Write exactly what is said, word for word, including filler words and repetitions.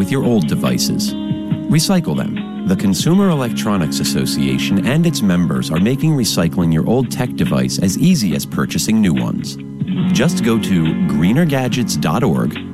with your old devices. Recycle them. The Consumer Electronics Association and its members are making recycling your old tech device as easy as purchasing new ones. Just go to greener gadgets dot org